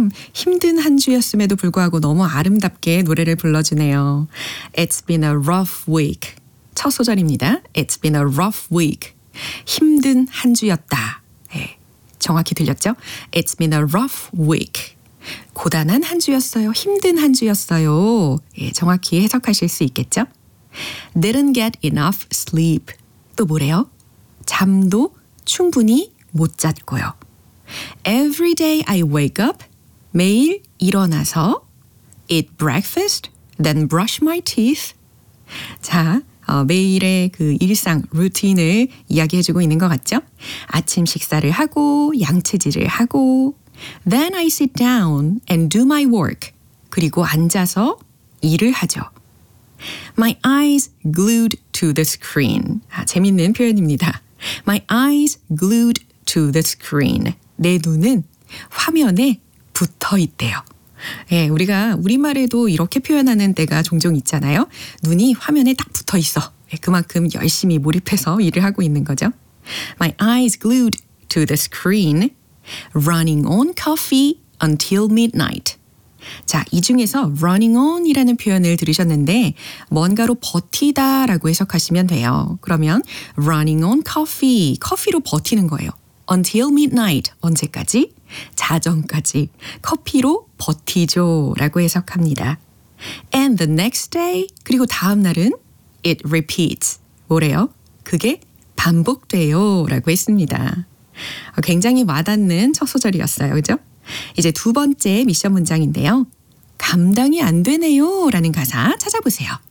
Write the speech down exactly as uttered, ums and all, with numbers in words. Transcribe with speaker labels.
Speaker 1: 참 힘든 한 주였음에도 불구하고 너무 아름답게 노래를 불러주네요. It's been a rough week. 첫 소절입니다. It's been a rough week. 힘든 한 주였다. 네, 정확히 들렸죠? It's been a rough week. 고단한 한 주였어요. 힘든 한 주였어요. 예, 정확히 해석하실 수 있겠죠? Didn't get enough sleep. 또 뭐래요? 잠도 충분히 못 잤고요. Every day I wake up. 매일 일어나서 eat breakfast, then brush my teeth. 자, 어, 매일의 그 일상 루틴을 이야기해주고 있는 것 같죠? 아침 식사를 하고 양치질을 하고 Then I sit down and do my work. 그리고 앉아서 일을 하죠. My eyes glued to the screen. 아, 재밌는 표현입니다. My eyes glued to the screen. 내 눈은 화면에 붙어 있대요. 예, 우리가 우리말에도 이렇게 표현하는 때가 종종 있잖아요. 눈이 화면에 딱 붙어 있어. 예, 그만큼 열심히 몰입해서 일을 하고 있는 거죠. My eyes glued to the screen. Running on coffee until midnight. 자, 이 중에서 running on이라는 표현을 들으셨는데 뭔가로 버티다 라고 해석하시면 돼요. 그러면 running on coffee, 커피로 버티는 거예요. Until midnight, 언제까지? 자정까지 커피로 버티죠 라고 해석합니다. And the next day, 그리고 다음 날은 it repeats. 뭐래요? 그게 반복돼요 라고 했습니다. 굉장히 와닿는 첫 소절이었어요. 그죠? 이제 두 번째 미션 문장인데요. 감당이 안 되네요 라는 가사 찾아보세요.